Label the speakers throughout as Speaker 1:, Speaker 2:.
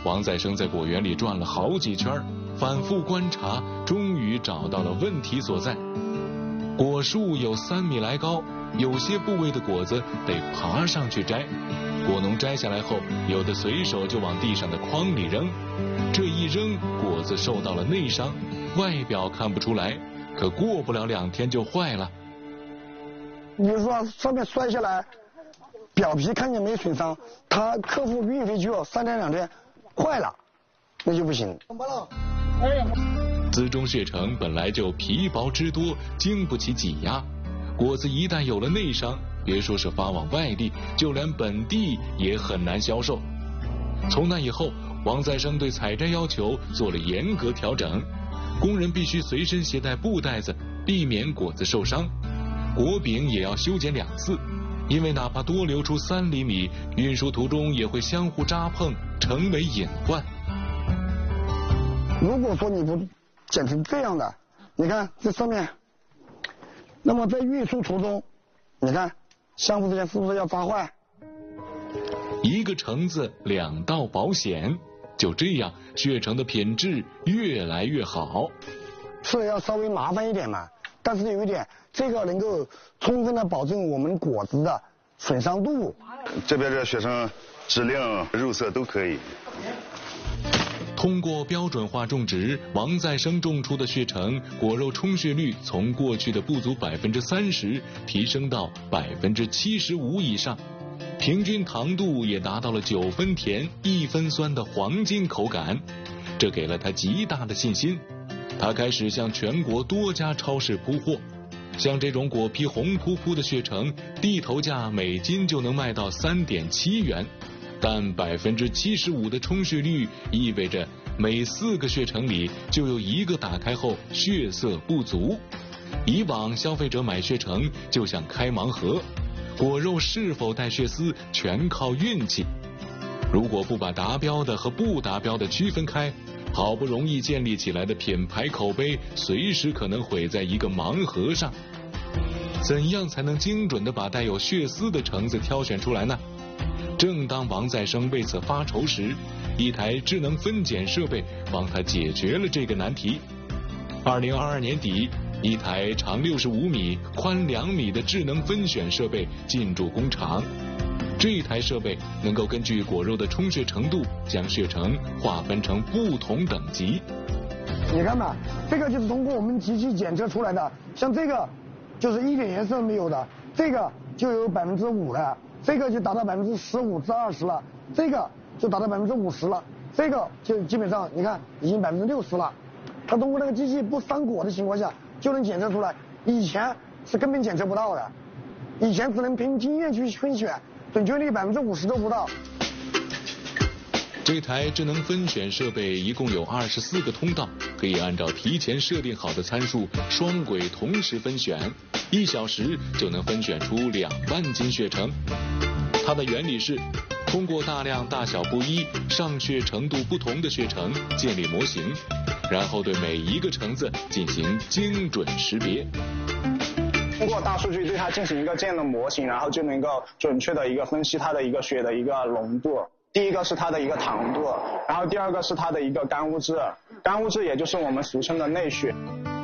Speaker 1: 王再生在果园里转了好几圈，反复观察，终于找到了问题所在。果树有3米来高，有些部位的果子得爬上去摘。果农摘下来后，有的随手就往地上的筐里扔，这一扔，果子受到了内伤，外表看不出来，可过不了2天就坏了。
Speaker 2: 比如说上面摔下来，表皮看见没损伤，他客户运回去后3天2天坏了，那就不行。
Speaker 1: 滋中血橙本来就皮薄汁多，经不起挤压，果子一旦有了内伤，别说是发往外地，就连本地也很难销售。从那以后，王再生对采摘要求做了严格调整，工人必须随身携带布袋子，避免果子受伤。果柄也要修剪2次，因为哪怕多留出3厘米，运输途中也会相互扎碰，成为隐患。
Speaker 2: 如果说你不剪成这样的，你看这上面，那么在运输途中，你看相互之间是不是要扎坏？
Speaker 1: 一个橙子2道保险，就这样血橙的品质越来越好。
Speaker 2: 是要稍微麻烦一点嘛，但是有一点，这个能够充分的保证我们果子的损伤度。
Speaker 3: 这边的血橙质量、肉色都可以。
Speaker 1: 通过标准化种植，王再生种出的血橙果肉充血率从过去的不足30%提升到75%以上，平均糖度也达到了9分甜1分酸的黄金口感，这给了他极大的信心。他开始向全国多家超市铺货，像这种果皮红扑扑的血橙，地头价每斤就能卖到3.7元。但75%的充血率意味着每4个血橙里就有1个打开后血色不足。以往消费者买血橙就像开盲盒，果肉是否带血丝全靠运气。如果不把达标的和不达标的区分开，好不容易建立起来的品牌口碑随时可能毁在一个盲盒上。怎样才能精准地把带有血丝的橙子挑选出来呢？正当王再生为此发愁时，一台智能分拣设备帮他解决了这个难题。2022年底，一台长65米、宽2米的智能分选设备进驻工厂。这台设备能够根据果肉的充血程度，将血橙划分成不同等级。
Speaker 2: 你看吧，这个就是通过我们机器检测出来的，像这个就是一点颜色没有的，这个就有5%了。这个就达到15%至20%了，这个就达到50%了，这个就基本上你看已经60%了。它通过那个机器不伤果的情况下就能检测出来，以前是根本检测不到的，以前只能凭经验去分选，准确率50%都不到。
Speaker 1: 这台智能分选设备一共有24个通道，可以按照提前设定好的参数双轨同时分选，1小时就能分选出2万斤血橙。它的原理是通过大量大小不一、上血程度不同的血橙建立模型，然后对每一个橙子进行精准识别。
Speaker 4: 通过大数据对它进行一个这样的模型，然后就能够准确的一个分析它的一个血的一个浓度。第一个是它的一个糖度，然后第2个是它的一个干物质，干物质也就是我们俗称的内血。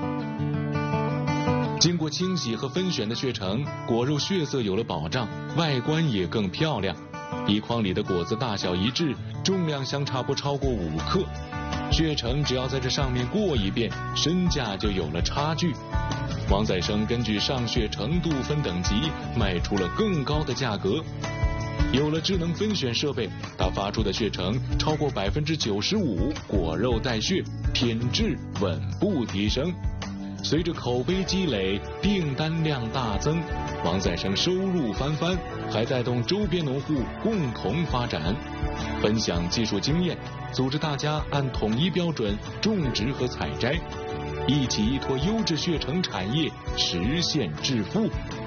Speaker 1: 经过清洗和分选的血橙，果肉血色有了保障，外观也更漂亮。一筐里的果子大小一致，重量相差不超过5克。血橙只要在这上面过一遍，身价就有了差距。王再生根据上血程度分等级，卖出了更高的价格。有了智能分选设备，他发出的血橙超过95%果肉带血，品质稳步提升。随着口碑积累，订单量大增，王再生收入翻番，还带动周边农户共同发展，分享技术经验，组织大家按统一标准种植和采摘，一起依托优质血橙产业实现致富。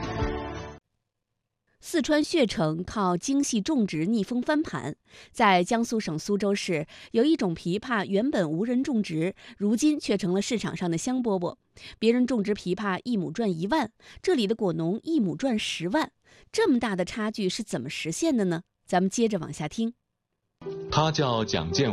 Speaker 5: 四川血橙靠精细种植逆风翻盘。在江苏省苏州市，有一种枇杷原本无人种植，如今却成了市场上的香饽饽。别人种植枇杷1亩赚1万，这里的果农1亩赚10万，这么大的差距是怎么实现的呢？咱们接着往下听。
Speaker 1: 他叫蒋建